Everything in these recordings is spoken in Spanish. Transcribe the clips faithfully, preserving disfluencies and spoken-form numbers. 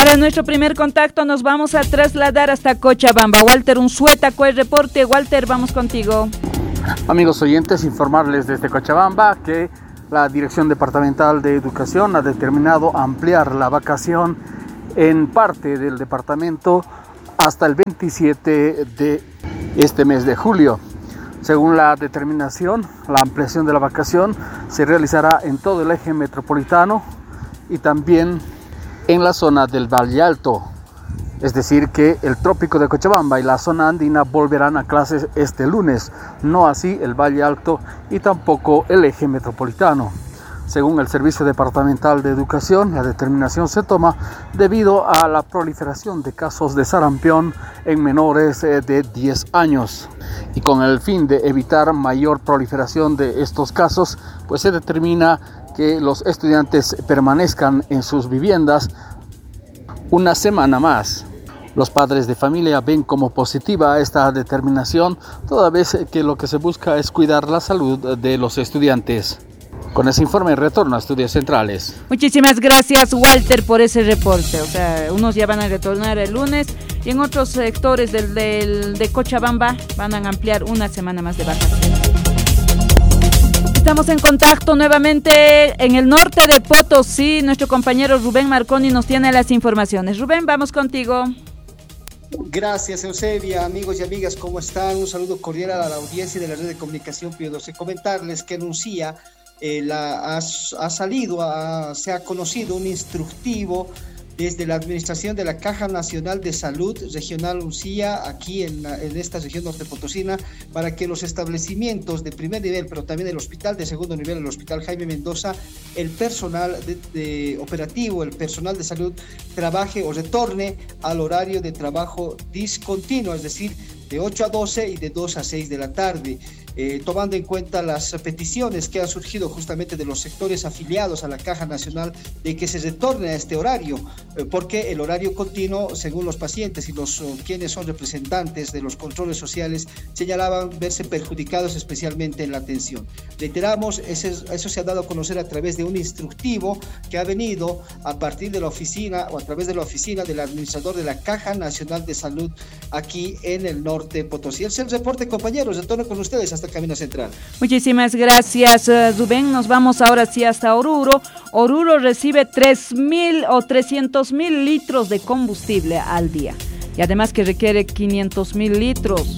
Para nuestro primer contacto nos vamos a trasladar hasta Cochabamba. Walter Unzueta con el reporte. Walter, vamos contigo. Amigos oyentes, informarles desde Cochabamba que la Dirección Departamental de Educación ha determinado ampliar la vacación en parte del departamento hasta el veintisiete de este mes de julio. Según la determinación, la ampliación de la vacación se realizará en todo el eje metropolitano y también en la zona del Valle Alto. Es decir, que el trópico de Cochabamba y la zona andina volverán a clases este lunes, no así el Valle Alto y tampoco el eje metropolitano. Según el Servicio Departamental de Educación, la determinación se toma debido a la proliferación de casos de sarampión en menores de diez años. Y con el fin de evitar mayor proliferación de estos casos, pues se determina que los estudiantes permanezcan en sus viviendas una semana más. Los padres de familia ven como positiva esta determinación, toda vez que lo que se busca es cuidar la salud de los estudiantes. Con ese informe retorno a Estudios Centrales. Muchísimas gracias, Walter, por ese reporte. O sea, unos ya van a retornar el lunes y en otros sectores del, del, de Cochabamba van a ampliar una semana más de vacaciones. Estamos en contacto nuevamente en el norte de Potosí. Nuestro compañero Rubén Marconi nos tiene las informaciones. Rubén, vamos contigo. Gracias, Eusebia. Amigos y amigas, ¿cómo están? Un saludo cordial a la audiencia de la red de comunicación Pío doce. Comentarles que anuncia, eh, la, ha, ha salido, ha, se ha conocido un instructivo desde la Administración de la Caja Nacional de Salud Regional Uncía, aquí en, en esta región norte potosina, para que los establecimientos de primer nivel, pero también el hospital de segundo nivel, el Hospital Jaime Mendoza, el personal de, de operativo, el personal de salud, trabaje o retorne al horario de trabajo discontinuo, es decir, de ocho a doce y de dos a seis de la tarde. Eh, tomando en cuenta las peticiones que han surgido justamente de los sectores afiliados a la Caja Nacional de que se retorne a este horario, eh, porque el horario continuo, según los pacientes y los uh, quienes son representantes de los controles sociales, señalaban verse perjudicados especialmente en la atención. Reiteramos, ese, eso se ha dado a conocer a través de un instructivo que ha venido a partir de la oficina o a través de la oficina del administrador de la Caja Nacional de Salud aquí en el norte Potosí. Es el reporte, compañeros, retorno con ustedes hasta Camino Central. Muchísimas gracias, Rubén. Nos vamos ahora sí hasta Oruro. Oruro recibe tres mil o trescientos mil litros de combustible al día y además que requiere quinientos mil litros.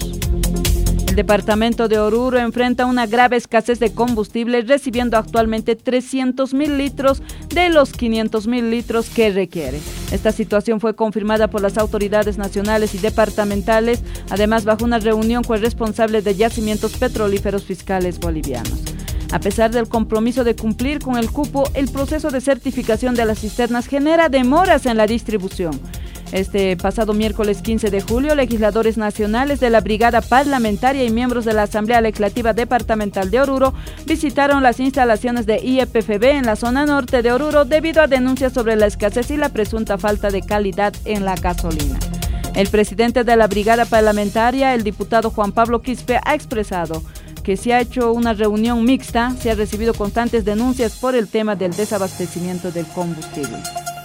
El departamento de Oruro enfrenta una grave escasez de combustible, recibiendo actualmente trescientos mil litros de los quinientos mil litros que requiere. Esta situación fue confirmada por las autoridades nacionales y departamentales, además bajo una reunión con responsables de yacimientos petrolíferos fiscales bolivianos. A pesar del compromiso de cumplir con el cupo, el proceso de certificación de las cisternas genera demoras en la distribución. Este pasado miércoles quince de julio, legisladores nacionales de la Brigada Parlamentaria y miembros de la Asamblea Legislativa Departamental de Oruro visitaron las instalaciones de I E P F B en la zona norte de Oruro debido a denuncias sobre la escasez y la presunta falta de calidad en la gasolina. El presidente de la Brigada Parlamentaria, el diputado Juan Pablo Quispe, ha expresado que se ha hecho una reunión mixta, se ha recibido constantes denuncias por el tema del desabastecimiento del combustible.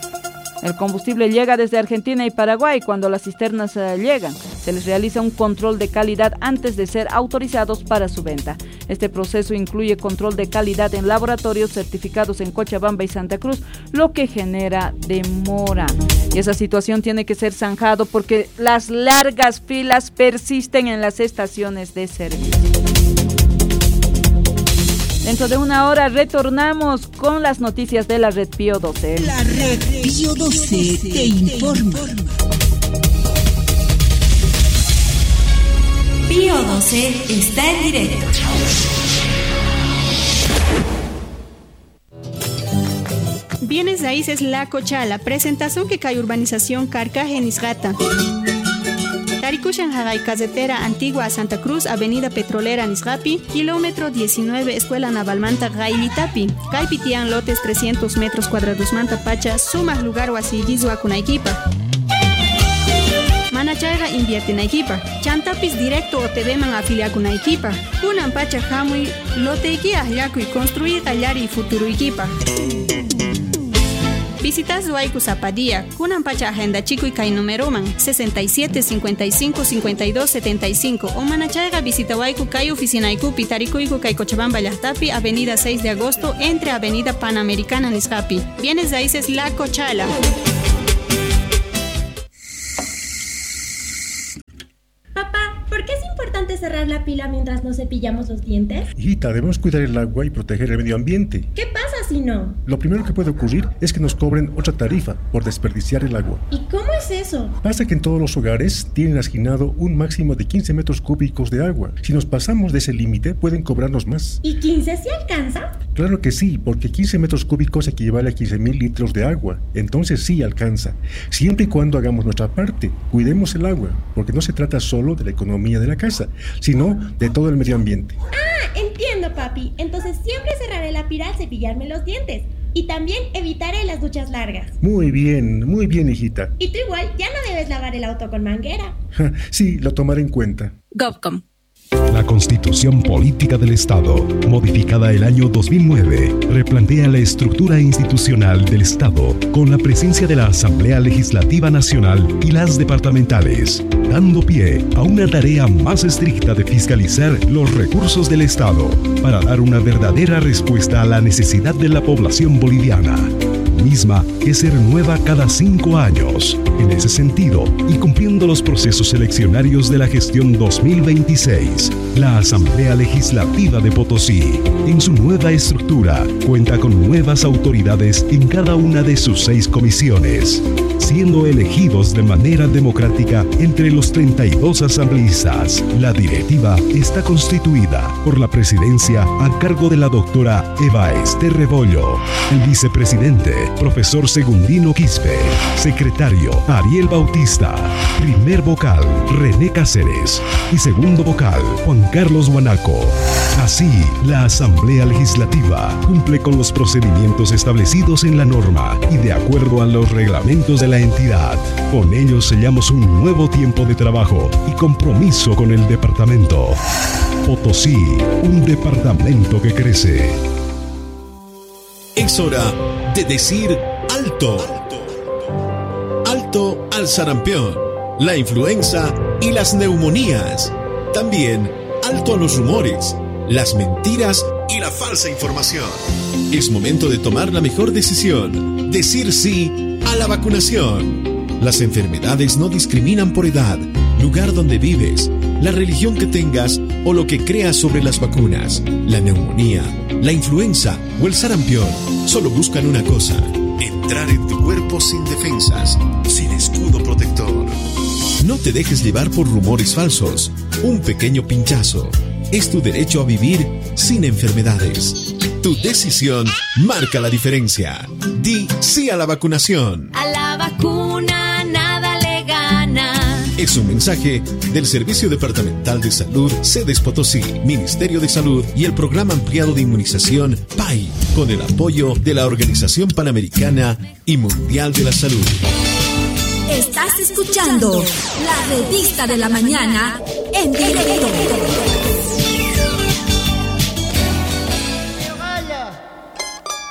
El combustible llega desde Argentina y Paraguay. Cuando las cisternas uh, llegan, se les realiza un control de calidad antes de ser autorizados para su venta. Este proceso incluye control de calidad en laboratorios certificados en Cochabamba y Santa Cruz, lo que genera demora. Y esa situación tiene que ser zanjado porque las largas filas persisten en las estaciones de servicio. Dentro de una hora retornamos con las noticias de la Red Pío doce. La Red Pío doce te informa. Pío doce está en directo. Bienes raíces La Cochala, presentación que cae urbanización Carcajenisgata. Tarikushan Haray, carretera antigua a Santa Cruz, avenida petrolera Nisgapi, kilómetro diecinueve, Escuela Naval Manta Gaivitapi. Caipitian lotes trescientos metros cuadrados Manta Pacha, sumas lugar Wasillisua Kunaikipa. Manachayra invierte en equipa. Chantapis directo o te deman afiliar con equipa. Kunan Pacha Hamui, lote guía yaku y construir tallar y futuro equipa. Visitas Huaycu Zapadía, Kunan Pacha Agenda Chico y Kai Numeroman, sesenta y siete, cincuenta y cinco, cincuenta y dos, setenta y cinco. O Manachaiga visita Huaycu Kai Oficina Ikupi, Tarikuiku Kai Cochabamba Llahtapi, Avenida seis de agosto, entre Avenida Panamericana Nisqapi. Bienes raíces La Cochala. Papá, ¿por qué es importante cerrar la pila mientras nos cepillamos los dientes? Hijita, debemos cuidar el agua y proteger el medio ambiente. ¿Qué pasa si no? Lo primero que puede ocurrir es que nos cobren otra tarifa por desperdiciar el agua. ¿Y cómo es eso? Pasa que en todos los hogares tienen asignado un máximo de quince metros cúbicos de agua. Si nos pasamos de ese límite, pueden cobrarnos más. ¿Y quince sí alcanza? Claro que sí, porque quince metros cúbicos equivale a quince mil litros de agua. Entonces sí alcanza. Siempre y cuando hagamos nuestra parte, cuidemos el agua, porque no se trata solo de la economía de la casa, sino de todo el medio ambiente. Ah, entiendo, papi. Entonces siempre cerraré la pila al cepillarme los dientes. Y también evitaré las duchas largas. Muy bien, muy bien, hijita. Y tú igual ya no debes lavar el auto con manguera. Sí, lo tomaré en cuenta. Govcom. La Constitución Política del Estado, modificada el año dos mil nueve, replantea la estructura institucional del Estado con la presencia de la Asamblea Legislativa Nacional y las departamentales, dando pie a una tarea más estricta de fiscalizar los recursos del Estado para dar una verdadera respuesta a la necesidad de la población boliviana, misma que se renueva cada cinco años. En ese sentido, y cumpliendo los procesos eleccionarios de la gestión dos mil veintiséis, la Asamblea Legislativa de Potosí, en su nueva estructura, cuenta con nuevas autoridades en cada una de sus seis comisiones, siendo elegidos de manera democrática entre los treinta y dos asambleístas. La directiva está constituida por la presidencia a cargo de la doctora Eva Ester Rebollo, el vicepresidente, profesor Segundino Quispe, secretario Ariel Bautista, primer vocal René Cáceres y segundo vocal Juan Carlos Guanaco. Así, la Asamblea Legislativa cumple con los procedimientos establecidos en la norma y de acuerdo a los reglamentos de la entidad. Con ello sellamos un nuevo tiempo de trabajo y compromiso con el departamento. Potosí, un departamento que crece. Es hora de decir alto. Alto al sarampión, la influenza y las neumonías. También alto a los rumores, las mentiras y la falsa información. Es momento de tomar la mejor decisión, decir sí a la vacunación. Las enfermedades no discriminan por edad, lugar donde vives, la religión que tengas o lo que creas sobre las vacunas. La neumonía, la influenza o el sarampión solo buscan una cosa: entrar en tu cuerpo sin defensas, sin escudo protector. No te dejes llevar por rumores falsos. Un pequeño pinchazo es tu derecho a vivir sin enfermedades. Tu decisión marca la diferencia. Di sí a la vacunación. A la vacuna nada le gana. Es un mensaje del Servicio Departamental de Salud Cedes Potosí, Ministerio de Salud y el Programa Ampliado de Inmunización P A I, con el apoyo de la Organización Panamericana y Mundial de la Salud. Estás escuchando la revista de la mañana en directo.